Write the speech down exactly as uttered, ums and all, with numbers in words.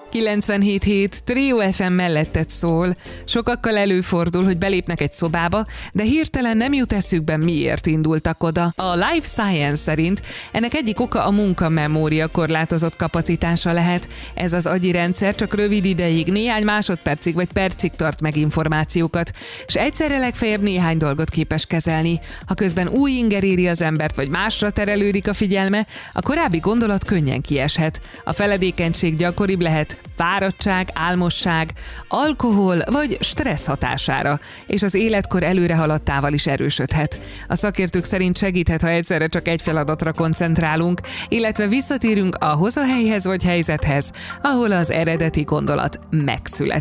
kilencvenhét hét Trio ef em melletted szól. Sokakkal előfordul, hogy belépnek egy szobába, de hirtelen nem jut eszükbe, miért indultak oda. A Life Science szerint ennek egyik oka a munkamemória korlátozott kapacitása lehet. Ez az agyi rendszer csak rövid ideig, néhány másodpercig vagy percig tart meg információkat, és egyszerre legfeljebb néhány dolgot képes kezelni. Ha közben új inger éri az embert, vagy másra terelődik a figyelme, a korábbi gondolat könnyen kieshet. A feledékenység gyakoribb lehet fáradtság, álmosság, alkohol vagy stressz hatására, és az életkor előre haladtával is erősödhet. A szakértők szerint segíthet, ha egyszerre csak egy feladatra koncentrálunk, illetve visszatérünk ahhoz a helyhez vagy helyzethez, ahol az eredeti gondolat megszületett.